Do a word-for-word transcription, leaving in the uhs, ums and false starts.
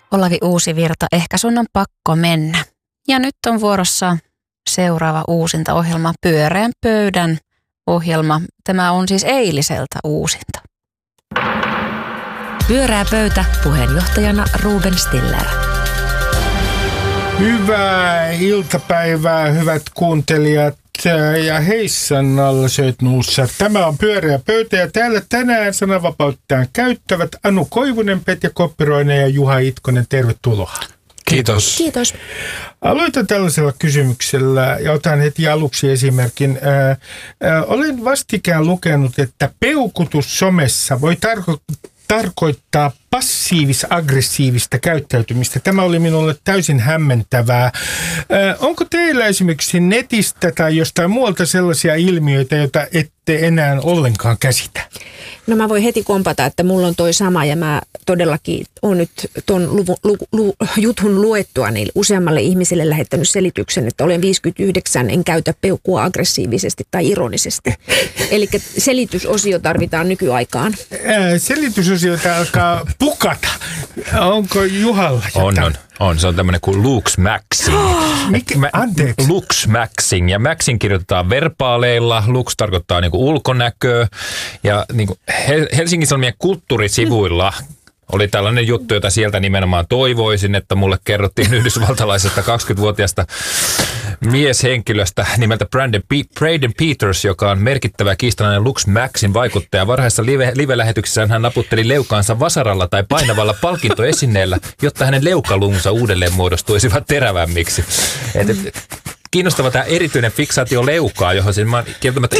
Olavi Uusivirta, ehkä sun on pakko mennä. Ja nyt on vuorossa seuraava uusinta ohjelma, Pyöreän pöydän ohjelma. Tämä on siis eiliseltä uusinta. Pyöreä pöytä, puheenjohtajana Ruben Stiller. Hyvää iltapäivää, hyvät kuuntelijat. Ja heissan alla söit nuussa. Tämä on Pyöreä pöytä ja täällä tänään sananvapauttaan käyttävät Anu Koivunen, Petja Koppiroinen ja Juha Itkonen. Tervetuloa. Kiitos. Kiitos. Aloitan tällaisella kysymyksellä ja otan heti aluksi esimerkin. Ää, ää, olen vastikään lukenut, että peukutus somessa voi tarkoittaa tarkoittaa passiivis-aggressiivista käyttäytymistä. Tämä oli minulle täysin hämmentävää. Ö, onko teillä esimerkiksi netistä tai jostain muualta sellaisia ilmiöitä, joita ette enää ollenkaan käsitä? No mä voin heti kompata, että mulla on toi sama ja mä todellakin olen nyt ton luvu, lu, lu, jutun luettua niin useammalle ihmiselle lähettänyt selityksen, että olen viisikymmentäyhdeksän, en käytä peukkua aggressiivisesti tai ironisesti. Eli selitysosio tarvitaan nykyaikaan. Ää, selitysosiota alkaa pukata. Onko Juhalla jotain? On, on. On, se on tämmöinen kuin Lux-maxing. Mikä? Anteeksi. Lux-maxing. Ja maxing kirjoitetaan verbaaleilla. Lux tarkoittaa niinku ulkonäköä. Ja niinku Helsingin Sanomien kulttuurisivuilla oli tällainen juttu, jota sieltä nimenomaan toivoisin, että mulle kerrottiin yhdysvaltalaisesta kaksikymmentävuotiaasta mieshenkilöstä nimeltä Brandon Braden Peters, joka on merkittävä kiistalainen Lux-maxin vaikuttaja. Varhaisessa live, live-lähetyksessään hän naputteli leukaansa vasaralla tai painavalla palkintoesineellä, jotta hänen leukalunsa uudelleen muodostuisivat terävämmiksi. Et, et, kiinnostava tämä erityinen fiksaatio leukaa, johon siis mä kieltämättä